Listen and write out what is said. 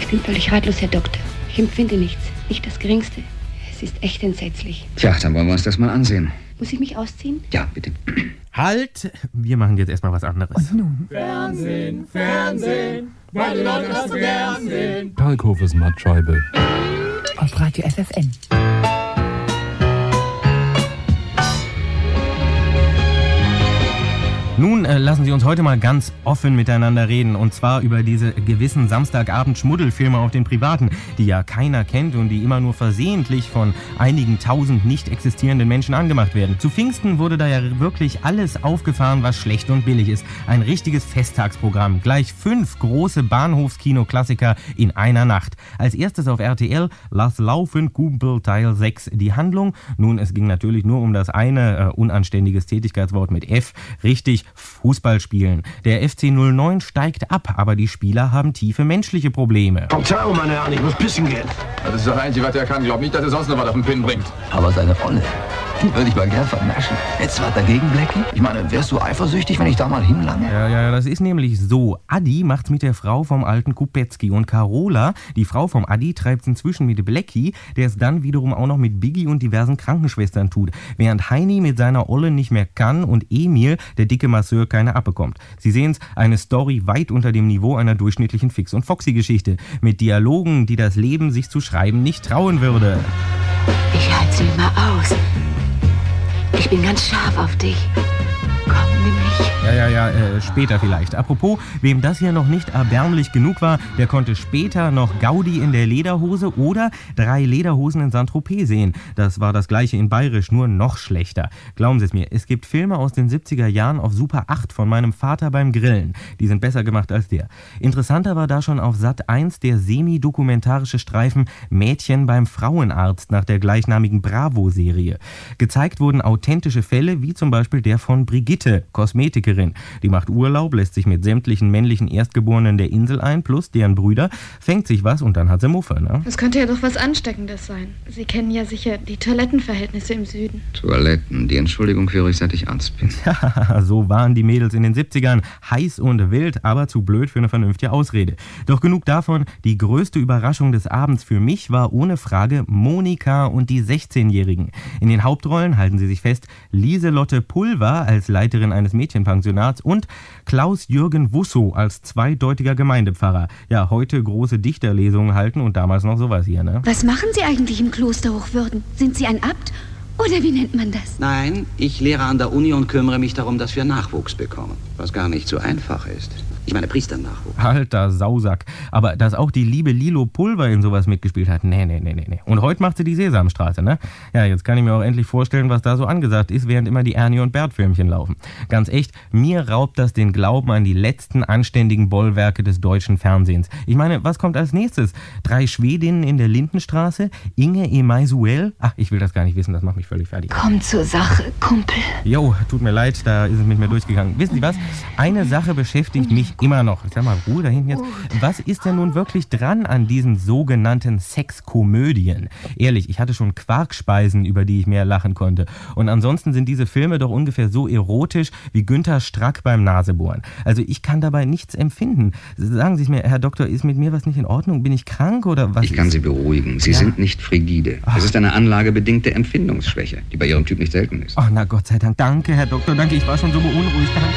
Ich bin völlig ratlos, Herr Doktor. Ich empfinde nichts, nicht das Geringste. Es ist echt entsetzlich. Tja, dann wollen wir uns das mal ansehen. Muss ich mich ausziehen? Ja, bitte. Halt! Wir machen jetzt erstmal was anderes. Und nun? Fernsehen, Fernsehen, weil die Leute das so gern sehen. Kalkhofes Mattscheibe. Auf Radio FFN. Nun lassen Sie uns heute mal ganz offen miteinander reden, und zwar über diese gewissen Samstagabend-Schmuddelfilme auf den Privaten, die ja keiner kennt und die immer nur versehentlich von einigen tausend nicht existierenden Menschen angemacht werden. Zu Pfingsten wurde da ja wirklich alles aufgefahren, was schlecht und billig ist. Ein richtiges Festtagsprogramm. Gleich 5 große Bahnhofskino-Klassiker in einer Nacht. Als erstes auf RTL Lass laufen, Kumpel Teil 6. Die Handlung? Nun, es ging natürlich nur um das eine unanständiges Tätigkeitswort mit F. Richtig, Fußball spielen. Der FC 09 steigt ab, aber die Spieler haben tiefe menschliche Probleme. Verzeihung, meine Herren, ich muss pissen gehen. Das ist das Einzige, was er kann. Glaub nicht, dass er sonst noch was auf den Pin bringt. Aber seine Olle, die würde ich mal gern vernaschen. Jetzt was dagegen, Blackie? Ich meine, wärst du eifersüchtig, wenn ich da mal hinlange? Ja, das ist nämlich so. Adi macht's mit der Frau vom alten Kupetzky und Carola, die Frau vom Adi, treibt's inzwischen mit Blackie, der es dann wiederum auch noch mit Biggie und diversen Krankenschwestern tut, während Heini mit seiner Olle nicht mehr kann und Emil, der dicke Masseur, keine abbekommt. Sie sehen's, eine Story weit unter dem Niveau einer durchschnittlichen Fix- und Foxy-Geschichte, mit Dialogen, die das Leben sich zu schreiben nicht trauen würde. Ich halte sie mal aus. Ich bin ganz scharf auf dich. Komm, nimm mich. Später vielleicht. Apropos, wem das hier noch nicht erbärmlich genug war, der konnte später noch Gaudi in der Lederhose oder 3 Lederhosen in Saint-Tropez sehen. Das war das gleiche in Bayerisch, nur noch schlechter. Glauben Sie es mir, es gibt Filme aus den 70er Jahren auf Super 8 von meinem Vater beim Grillen. Die sind besser gemacht als der. Interessanter war da schon auf Sat 1 der semi-dokumentarische Streifen Mädchen beim Frauenarzt nach der gleichnamigen Bravo-Serie. Gezeigt wurden authentische Fälle, wie zum Beispiel der von Brigitte, Kosmetikerin. Die macht Urlaub, lässt sich mit sämtlichen männlichen Erstgeborenen der Insel ein, plus deren Brüder, fängt sich was und dann hat sie Muffe, ne? Das könnte ja doch was Ansteckendes sein. Sie kennen ja sicher die Toilettenverhältnisse im Süden. Toiletten, die Entschuldigung höre ich, seit ich Arzt bin. Ja, so waren die Mädels in den 70ern. Heiß und wild, aber zu blöd für eine vernünftige Ausrede. Doch genug davon, die größte Überraschung des Abends für mich war ohne Frage Monika und die 16-Jährigen. In den Hauptrollen, halten Sie sich fest, Lieselotte Pulver als Leiterin eines Mädchenpensionats und Klaus-Jürgen Wusso als zweideutiger Gemeindepfarrer. Ja, heute große Dichterlesungen halten und damals noch sowas hier, ne? Was machen Sie eigentlich im Kloster Hochwürden? Sind Sie ein Abt? Oder wie nennt man das? Nein, ich lehre an der Uni und kümmere mich darum, dass wir Nachwuchs bekommen. Was gar nicht so einfach ist. Ich meine Priesternachwuchs. Alter Sausack. Aber dass auch die liebe Lilo Pulver in sowas mitgespielt hat, nee. Und heute macht sie die Sesamstraße, ne? Ja, jetzt kann ich mir auch endlich vorstellen, was da so angesagt ist, während immer die Ernie und Bert Filmchen laufen. Ganz echt, mir raubt das den Glauben an die letzten anständigen Bollwerke des deutschen Fernsehens. Ich meine, was kommt als nächstes? 3 Schwedinnen in der Lindenstraße? Inge Emaisuel? Ach, ich will das gar nicht wissen, das macht mich völlig fertig. Komm zur Sache, Kumpel. Jo, tut mir leid, da ist es mit mir durchgegangen. Wissen Sie was? Eine Sache beschäftigt mich immer noch. Sag mal, Ruhe da hinten jetzt. Was ist denn nun wirklich dran an diesen sogenannten Sexkomödien? Ehrlich, ich hatte schon Quarkspeisen, über die ich mehr lachen konnte. Und ansonsten sind diese Filme doch ungefähr so erotisch wie Günther Strack beim Nasebohren. Also ich kann dabei nichts empfinden. Sagen Sie es mir, Herr Doktor, ist mit mir was nicht in Ordnung? Bin ich krank oder was? Ich kann Sie beruhigen. Sie sind nicht frigide. Es ist eine anlagebedingte Empfindungsschwäche, die bei Ihrem Typ nicht selten ist. Ach, na Gott sei Dank. Danke, Herr Doktor, danke. Ich war schon so beunruhigt. Danke.